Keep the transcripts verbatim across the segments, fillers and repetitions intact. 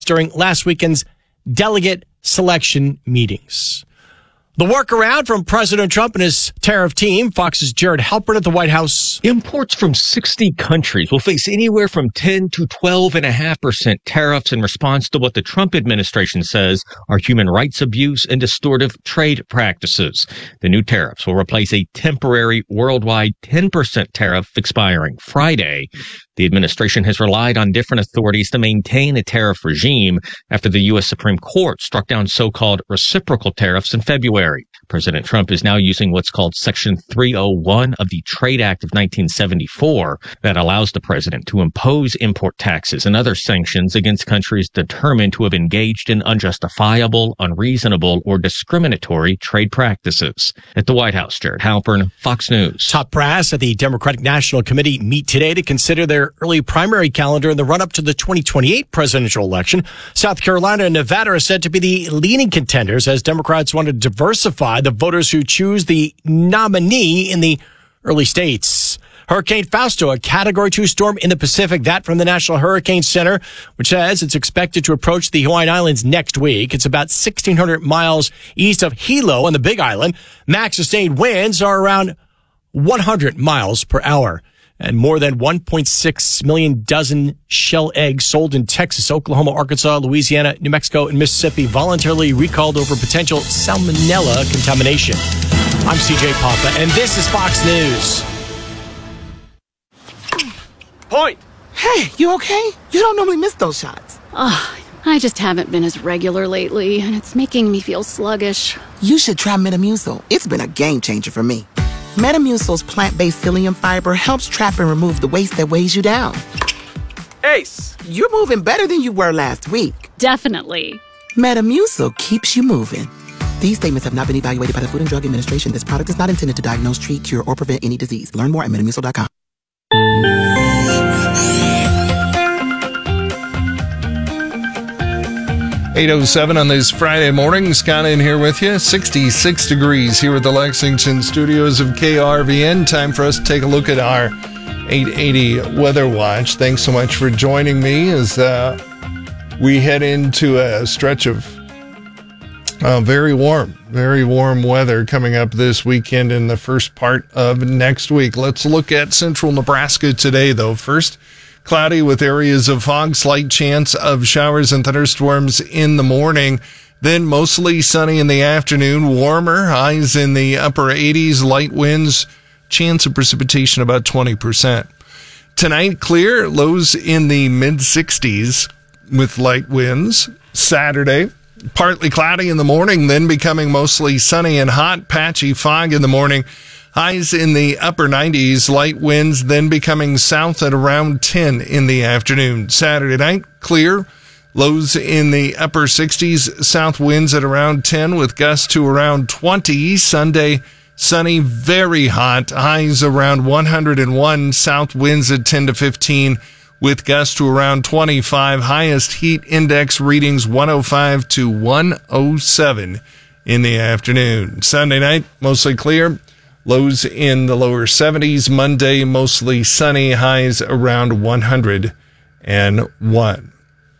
during last weekend's delegate selection meetings. The workaround from President Trump and his tariff team. Fox's Jared Halpern at the White House. Imports from sixty countries will face anywhere from ten to twelve point five percent tariffs in response to what the Trump administration says are human rights abuse and distortive trade practices. The new tariffs will replace a temporary worldwide ten percent tariff expiring Friday. The administration has relied on different authorities to maintain a tariff regime after the U S Supreme Court struck down so-called reciprocal tariffs in February. President Trump is now using what's called Section three oh one of the Trade Act of nineteen seventy-four that allows the president to impose import taxes and other sanctions against countries determined to have engaged in unjustifiable, unreasonable, or discriminatory trade practices. At the White House, Jared Halpern, Fox News. Top brass at the Democratic National Committee meet today to consider their early primary calendar in the run-up to the twenty twenty-eight presidential election. South Carolina and Nevada are said to be the leading contenders as Democrats want to diversify the voters who choose the nominee in the early states. Hurricane Fausto, a Category two storm in the Pacific. That from the National Hurricane Center, which says it's expected to approach the Hawaiian Islands next week. It's about sixteen hundred miles east of Hilo on the Big Island. Max sustained winds are around one hundred miles per hour. And more than one point six million dozen shell eggs sold in Texas, Oklahoma, Arkansas, Louisiana, New Mexico, and Mississippi voluntarily recalled over potential salmonella contamination. I'm C J Papa, and this is Fox News. Point! Hey, you okay? You don't normally miss those shots. Oh, I just haven't been as regular lately, and it's making me feel sluggish. You should try Metamucil. It's been a game changer for me. Metamucil's plant-based psyllium fiber helps trap and remove the waste that weighs you down. Ace! You're moving better than you were last week. Definitely. Metamucil keeps you moving. These statements have not been evaluated by the Food and Drug Administration. This product is not intended to diagnose, treat, cure, or prevent any disease. Learn more at metamucil dot com. eight oh seven on this Friday morning. Scott in here with you. sixty-six degrees here at the Lexington studios of K R V N. Time for us to take a look at our eight eighty Weather Watch. Thanks so much for joining me as uh, we head into a stretch of uh, very warm, very warm weather coming up this weekend and the first part of next week. Let's look at central Nebraska today, though. First, cloudy with areas of fog, slight chance of showers and thunderstorms in the morning. Then mostly sunny in the afternoon, warmer, highs in the upper eighties, light winds, chance of precipitation about twenty percent. Tonight, clear, lows in the mid sixties with light winds. Saturday, partly cloudy in the morning, then becoming mostly sunny and hot, patchy fog in the morning. Highs in the upper nineties, light winds, then becoming south at around ten in the afternoon. Saturday night, clear. Lows in the upper sixties, south winds at around ten with gusts to around twenty. Sunday, sunny, very hot. Highs around one hundred one, south winds at ten to fifteen with gusts to around twenty-five. Highest heat index readings one oh five to one oh seven in the afternoon. Sunday night, mostly clear. Lows in the lower seventies. Monday, mostly sunny. Highs around one hundred one.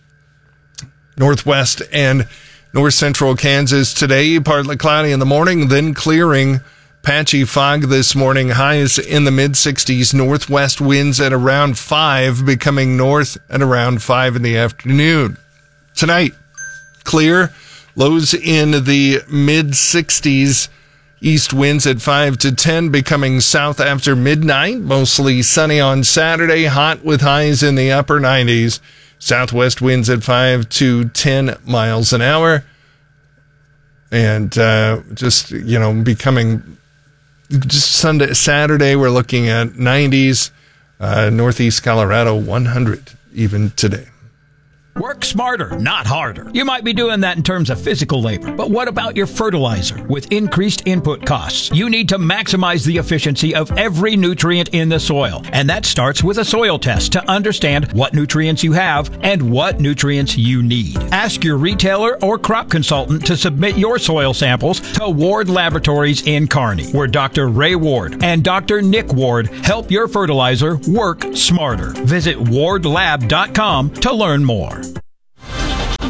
Northwest and north central Kansas today, partly cloudy in the morning, then clearing. Patchy fog this morning. Highs in the mid sixties. Northwest winds at around five, becoming north at around five in the afternoon. Tonight, clear. Lows in the mid sixties. East winds at five to ten, becoming south after midnight. Mostly sunny on Saturday, hot with highs in the upper nineties. Southwest winds at five to ten miles an hour. And uh, just, you know, becoming just Sunday, Saturday, we're looking at nineties. Uh, Northeast Colorado, one hundred even today. Work smarter, not harder. You might be doing that in terms of physical labor, but what about your fertilizer? With increased input costs, you need to maximize the efficiency of every nutrient in the soil. And that starts with a soil test to understand what nutrients you have and what nutrients you need. Ask your retailer or crop consultant to submit your soil samples to Ward Laboratories in Kearney, where Doctor Ray Ward and Doctor Nick Ward help your fertilizer work smarter. Visit ward lab dot com to learn more.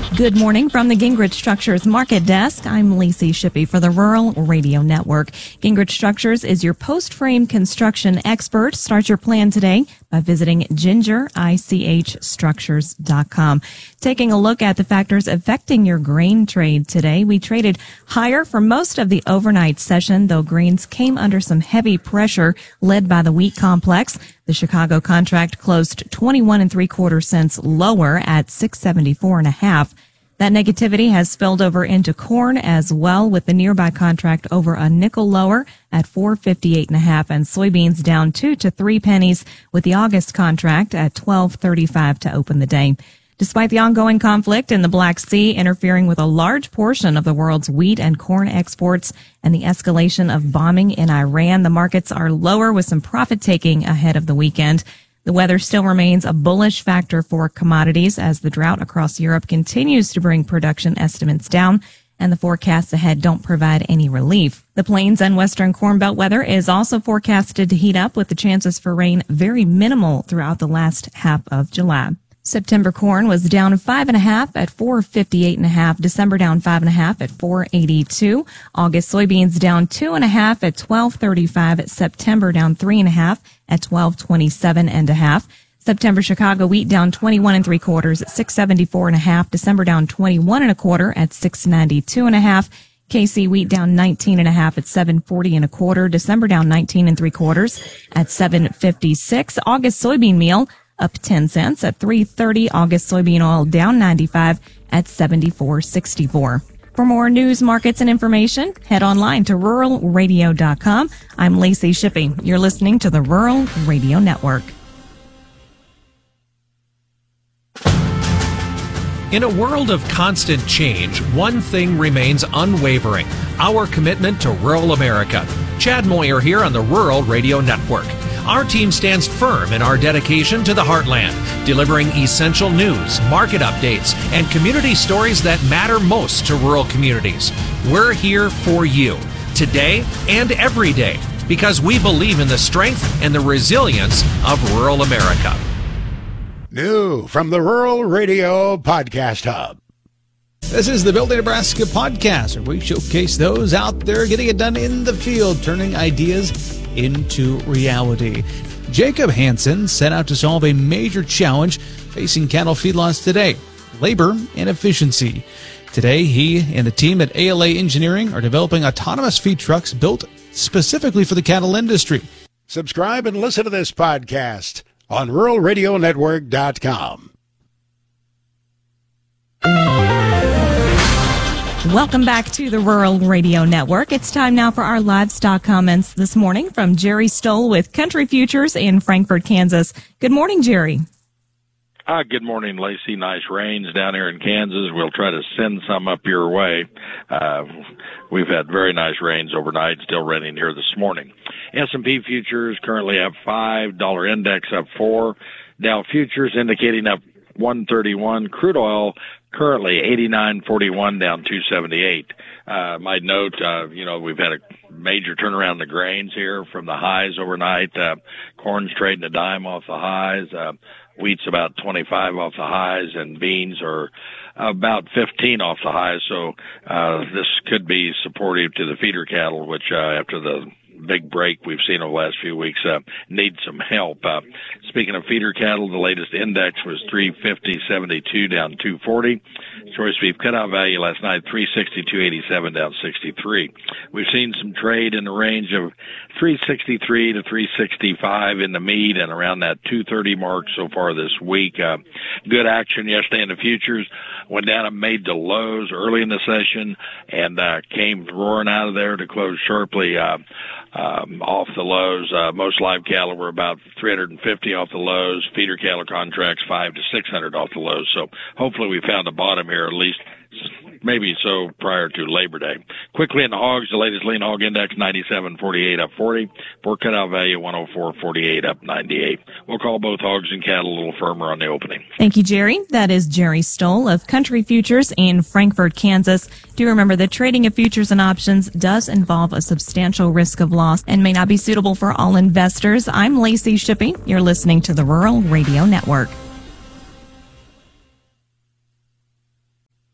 Good morning from the Gingrich Structures Market Desk. I'm Lacey Shippey for the Rural Radio Network. Gingrich Structures is your post-frame construction expert. Start your plan today by visiting ginger ich structures dot com. Taking a look at the factors affecting your grain trade today, we traded higher for most of the overnight session, though grains came under some heavy pressure led by the wheat complex. The Chicago contract closed twenty-one and three quarter cents lower at six seventy-four and a half. That negativity has spilled over into corn as well, with the nearby contract over a nickel lower at four fifty-eight and a half, and soybeans down two to three pennies with the August contract at twelve thirty-five to open the day. Despite the ongoing conflict in the Black Sea interfering with a large portion of the world's wheat and corn exports and the escalation of bombing in Iran, the markets are lower with some profit taking ahead of the weekend. The weather still remains a bullish factor for commodities as the drought across Europe continues to bring production estimates down, and the forecasts ahead don't provide any relief. The Plains and Western Corn Belt weather is also forecasted to heat up, with the chances for rain very minimal throughout the last half of July. September corn was down five and a half at four fifty-eight and a half. December down five and a half at four eighty-two. August soybeans down two and a half at twelve thirty-five. September down three and a half at twelve twenty-seven and a half. September Chicago wheat down twenty-one and three quarters at six seventy-four and a half. December down twenty-one and a quarter at six ninety-two and a half. K C wheat down nineteen and a half at seven forty and a quarter. December down nineteen and three quarters at seven fifty-six. August soybean meal up ten cents at three thirty. August soybean oil down ninety-five at seventy-four sixty-four. For more news, markets, and information, head online to rural radio dot com. I'm Lacey Shippey. You're listening to the Rural Radio Network. In a world of constant change, one thing remains unwavering: our commitment to rural America. Chad Moyer here on the Rural Radio Network. Our team stands firm in our dedication to the heartland, delivering essential news, market updates, and community stories that matter most to rural communities. We're here for you, today and every day, because we believe in the strength and the resilience of rural America. New from the Rural Radio Podcast Hub. This is the Building Nebraska podcast, where we showcase those out there getting it done in the field, turning ideas into reality. Jacob Hansen set out to solve a major challenge facing cattle feedlots today: labor and efficiency. Today, he and the team at A L A Engineering are developing autonomous feed trucks built specifically for the cattle industry. Subscribe and listen to this podcast on rural radio network dot com. Welcome back to the Rural Radio Network. It's time now for our livestock comments this morning from Jerry Stoll with Country Futures in Frankfort, Kansas. Good morning, Jerry. Uh, good morning, Lacey. Nice rains down here in Kansas. We'll try to send some up your way. Uh, we've had very nice rains overnight, still raining here this morning. S and P futures currently up five, dollar index up four, Dow futures indicating up one thirty-one, crude oil currently eighty-nine forty-one, down two seventy-eight. Uh, might note, uh, you know, we've had a major turnaround in the grains here from the highs overnight. Uh, corn's trading a dime off the highs. Uh, wheat's about twenty-five off the highs, and beans are about fifteen off the highs. So, uh, this could be supportive to the feeder cattle, which, uh, after the big break we've seen over the last few weeks, uh, need some help. Uh, speaking of feeder cattle, the latest index was three fifty seventy-two, down two forty. Choice beef cutout value last night, three sixty-two eighty-seven, down sixty-three. We've seen some trade in the range of three sixty-three to three sixty-five in the meat, and around that two thirty mark so far this week. Uh, good action yesterday in the futures. Went down and made the lows early in the session, and uh, came roaring out of there to close sharply uh, um, off the lows. Uh, most live cattle were about three fifty off the lows. Feeder cattle contracts five to six hundred off the lows. So hopefully we found a bottom here, at least maybe so prior to Labor Day. Quickly in the hogs, the latest lean hog index ninety-seven forty-eight up forty. Pork cutout value one oh four forty-eight up ninety-eight. We'll call both hogs and cattle a little firmer on the opening. Thank you, Jerry. That is Jerry Stoll of Country Futures in Frankfort, Kansas. Do remember that trading of futures and options does involve a substantial risk of loss and may not be suitable for all investors. I'm Lacey Shippey. You're listening to the Rural Radio Network.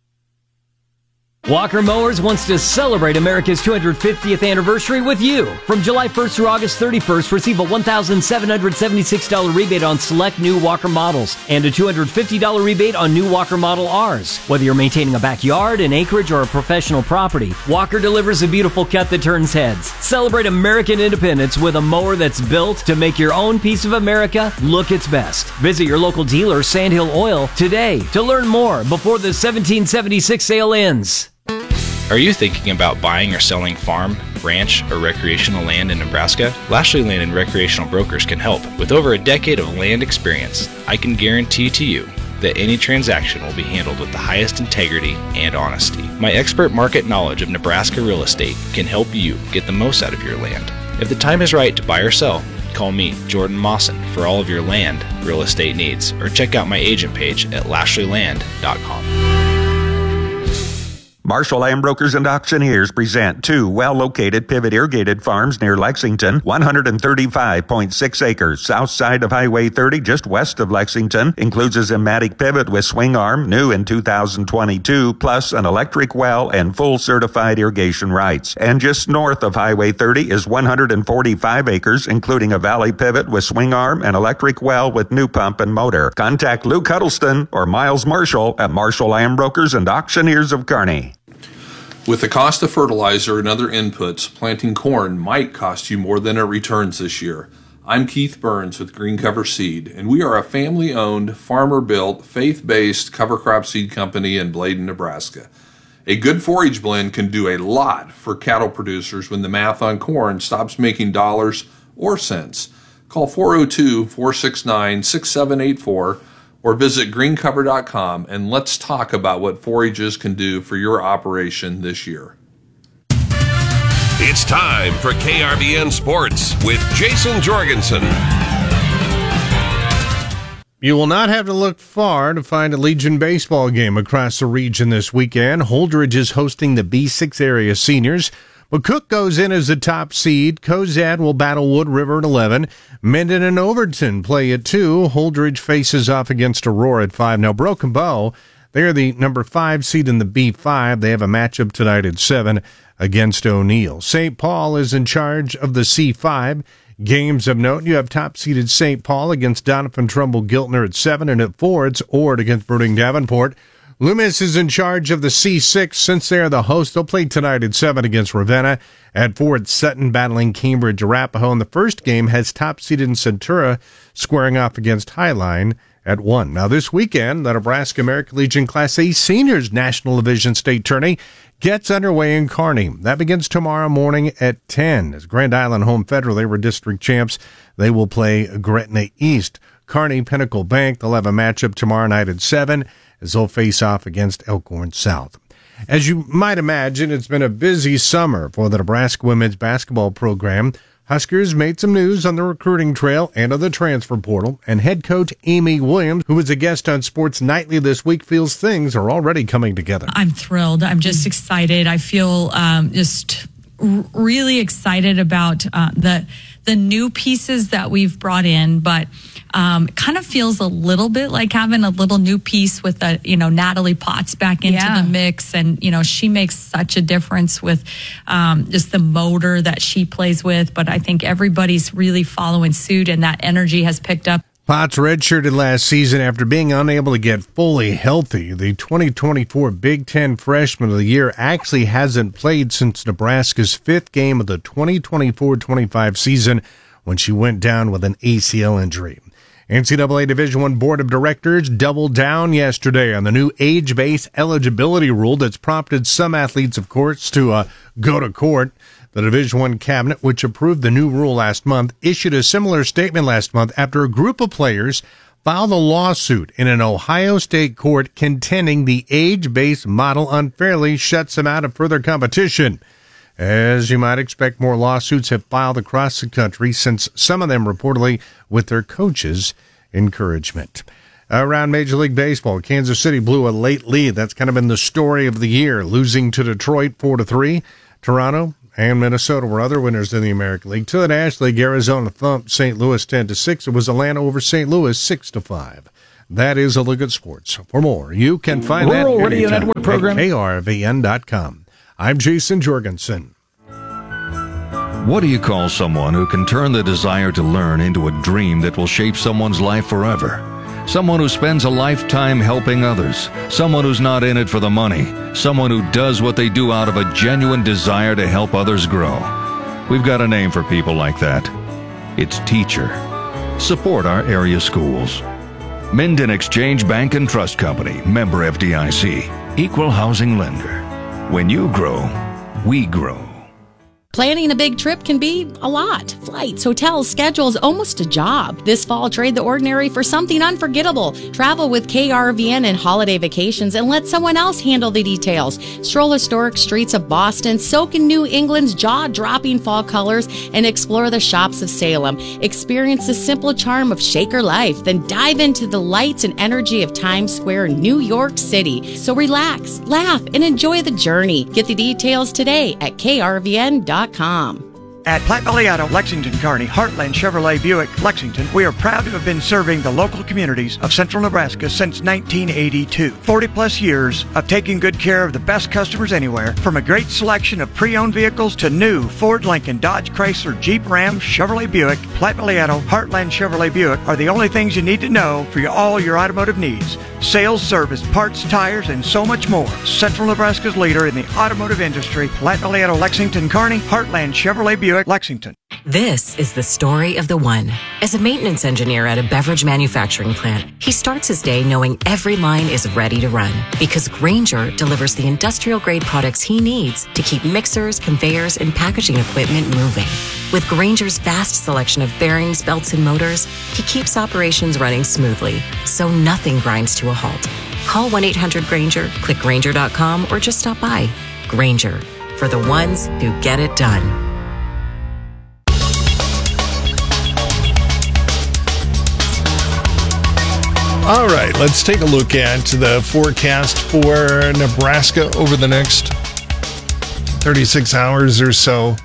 Walker Mowers wants to celebrate America's two hundred fiftieth anniversary with you. From July first through August thirty-first, receive a one thousand seven hundred seventy-six dollars rebate on select new Walker models and a two hundred fifty dollars rebate on new Walker Model Rs. Whether you're maintaining a backyard, an acreage, or a professional property, Walker delivers a beautiful cut that turns heads. Celebrate American independence with a mower that's built to make your own piece of America look its best. Visit your local dealer, Sandhill Oil, today to learn more before the seventeen seventy-six sale ends. Are you thinking about buying or selling farm, ranch, or recreational land in Nebraska? Lashley Land and Recreational Brokers can help. With over a decade of land experience, I can guarantee to you that any transaction will be handled with the highest integrity and honesty. My expert market knowledge of Nebraska real estate can help you get the most out of your land. If the time is right to buy or sell, call me, Jordan Mawson, for all of your land real estate needs, or check out my agent page at lashley land dot com. Marshall Land Brokers and Auctioneers present two well-located pivot irrigated farms near Lexington, one hundred thirty-five point six acres, south side of Highway thirty, just west of Lexington. Includes a Zimmatic pivot with swing arm, new in two thousand twenty-two, plus an electric well and full certified irrigation rights. And just north of Highway thirty is one hundred forty-five acres, including a valley pivot with swing arm and electric well with new pump and motor. Contact Luke Huddleston or Miles Marshall at Marshall Land Brokers and Auctioneers of Kearney. With the cost of fertilizer and other inputs, planting corn might cost you more than it returns this year. I'm Keith Burns with Green Cover Seed, and we are a family-owned, farmer-built, faith-based cover crop seed company in Bladen, Nebraska. A good forage blend can do a lot for cattle producers when the math on corn stops making dollars or cents. Call four oh two, four six nine, six seven eight four or visit green cover dot com and let's talk about what forages can do for your operation this year. It's time for K R V N Sports with Jason Jorgensen. You will not have to look far to find a Legion baseball game across the region this weekend. Holdridge is hosting the B six area seniors. McCook goes in as the top seed. Cozad will battle Wood River at eleven. Mendon and Overton play at two. Holdridge faces off against Aurora at five. Now, Broken Bow, they're the number five seed in the B five. They have a matchup tonight at seven against O'Neill. Saint Paul is in charge of the C five. Games of note, you have top-seeded Saint Paul against Donovan Trumbull Giltner at seven, and at four, it's Ord against Brooding Davenport. Loomis is in charge of the C six. Since they are the host, they'll play tonight at seven against Ravenna. At four, it's Sutton battling Cambridge Arapahoe. And the first game has top-seeded Centura squaring off against Highline at one. Now, this weekend, the Nebraska American Legion Class A Seniors National Division State Tourney gets underway in Kearney. That begins tomorrow morning at ten. As Grand Island Home Federal, they were district champs. They will play Gretna East. Kearney Pinnacle Bank, they'll have a matchup tomorrow night at seven as they'll face off against Elkhorn South. As you might imagine, it's been a busy summer for the Nebraska women's basketball program. Huskers made some news on the recruiting trail and on the transfer portal, and head coach Amy Williams, who was a guest on Sports Nightly this week, feels things are already coming together. I'm thrilled. I'm just excited. I feel um, just r- really excited about uh, the the new pieces that we've brought in, but um, it kind of feels a little bit like having a little new piece with a, you know, Natalie Potts back into yeah. the mix. And, you know, she makes such a difference with um, just the motor that she plays with. But I think everybody's really following suit, and that energy has picked up. Potts redshirted last season after being unable to get fully healthy. The twenty twenty-four Big Ten Freshman of the Year actually hasn't played since Nebraska's fifth game of the twenty twenty-four twenty-five season when she went down with an A C L injury. N C double A Division I Board of Directors doubled down yesterday on the new age-based eligibility rule that's prompted some athletes, of course, to uh, go to court. The Division I Cabinet, which approved the new rule last month, issued a similar statement last month after a group of players filed a lawsuit in an Ohio state court contending the age-based model unfairly shuts them out of further competition. As you might expect, more lawsuits have filed across the country, since some of them reportedly with their coaches' encouragement. Around Major League Baseball, Kansas City blew a late lead. That's kind of been the story of the year, losing to Detroit four to three. Toronto and Minnesota were other winners in the American League. To the National League, Arizona thumped Saint Louis ten to six. It was Atlanta over Saint Louis six to five. That is a look at sports. For more, you can find Rural that Radio anytime Network program. at K R V N dot com. I'm Jason Jorgensen. What do you call someone who can turn the desire to learn into a dream that will shape someone's life forever? Someone who spends a lifetime helping others. Someone who's not in it for the money. Someone who does what they do out of a genuine desire to help others grow. We've got a name for people like that. It's teacher. Support our area schools. Minden Exchange Bank and Trust Company, member F D I C, equal housing lender. When you grow, we grow. Planning a big trip can be a lot. Flights, hotels, schedules, almost a job. This fall, trade the ordinary for something unforgettable. Travel with K R V N and holiday vacations and let someone else handle the details. Stroll historic streets of Boston, soak in New England's jaw-dropping fall colors, and explore the shops of Salem. Experience the simple charm of Shaker life, then dive into the lights and energy of Times Square, New York City. So relax, laugh, and enjoy the journey. Get the details today at K R V N dot com. At Platte Valley Auto, Lexington, Kearney, Heartland Chevrolet Buick, Lexington, we are proud to have been serving the local communities of central Nebraska since nineteen eighty-two. forty plus years of taking good care of the best customers anywhere, from a great selection of pre-owned vehicles to new Ford, Lincoln, Dodge, Chrysler, Jeep, Ram, Chevrolet Buick. Platte Valley Auto, Heartland Chevrolet Buick are the only things you need to know for your, all your automotive needs. Sales, service, parts, tires, and so much more. Central Nebraska's leader in the automotive industry, Platte Valley Auto, Lexington, Kearney, Heartland Chevrolet Buick, Lexington. This is the story of the one. As a maintenance engineer at a beverage manufacturing plant, he starts his day knowing every line is ready to run because Grainger delivers the industrial-grade products he needs to keep mixers, conveyors, and packaging equipment moving. With Grainger's vast selection of bearings, belts, and motors, he keeps operations running smoothly, so nothing grinds to a halt. Call one eight hundred Grainger, click Grainger dot com, or just stop by. Grainger, for the ones who get it done. All right, let's take a look at the forecast for Nebraska over the next thirty-six hours or so.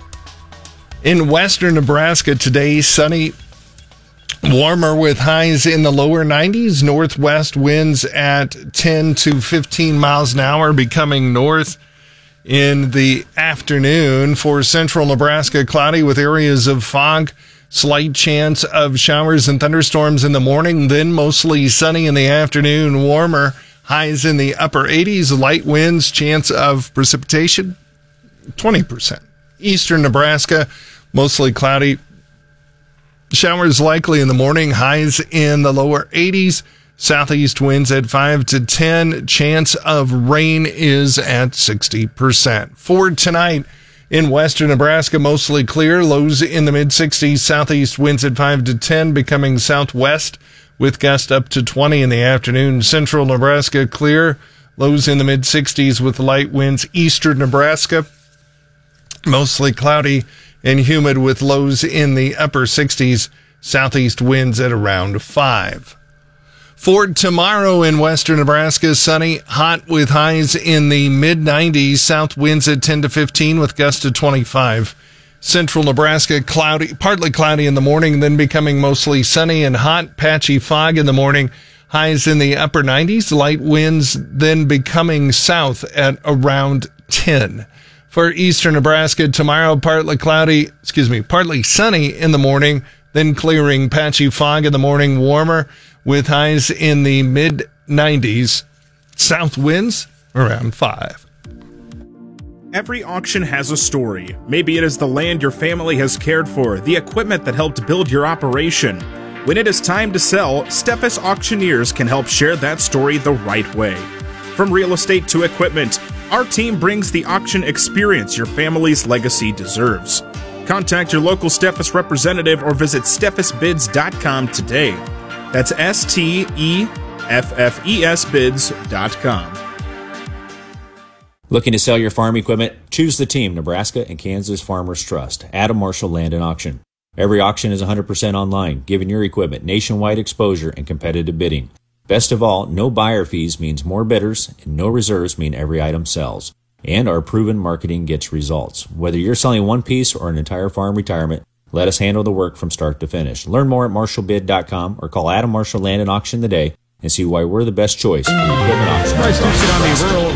In western Nebraska today, sunny, warmer with highs in the lower nineties. Northwest winds at ten to fifteen miles an hour, becoming north in the afternoon. For central Nebraska, cloudy with areas of fog. Slight chance of showers and thunderstorms in the morning, then mostly sunny in the afternoon, warmer, highs in the upper eighties, light winds, chance of precipitation, twenty percent. Eastern Nebraska, mostly cloudy, showers likely in the morning, highs in the lower eighties, southeast winds at five to ten, chance of rain is at sixty percent. For tonight, in western Nebraska, mostly clear, lows in the mid-sixties, southeast winds at five to ten, becoming southwest with gusts up to twenty in the afternoon. Central Nebraska, clear, lows in the mid-sixties with light winds. Eastern Nebraska, mostly cloudy and humid with lows in the upper sixties, southeast winds at around five. For tomorrow in western Nebraska, sunny, hot with highs in the mid-nineties, south winds at ten to fifteen with gusts to twenty-five. Central Nebraska, cloudy, partly cloudy in the morning, then becoming mostly sunny and hot, patchy fog in the morning, highs in the upper nineties, light winds then becoming south at around ten. For eastern Nebraska, tomorrow, partly cloudy, excuse me, partly sunny in the morning, then clearing, patchy fog in the morning, warmer, with highs in the mid-nineties, south winds around five. Every auction has a story. Maybe it is the land your family has cared for, the equipment that helped build your operation. When it is time to sell, Steffes Auctioneers can help share that story the right way. From real estate to equipment, our team brings the auction experience your family's legacy deserves. Contact your local Steffes representative or visit steffes bids dot com today. That's S T E F F E S bids dot com. Looking to sell your farm equipment? Choose the team, Nebraska and Kansas Farmers Trust, Adam Marshall Land and Auction. Every auction is one hundred percent online, giving your equipment nationwide exposure and competitive bidding. Best of all, no buyer fees means more bidders, and no reserves mean every item sells. And our proven marketing gets results. Whether you're selling one piece or an entire farm retirement, Let us handle the work from start to finish. Learn more at marshall bid dot com or call Adam Marshall Land and Auction today and see why we're the best choice for equipment auction.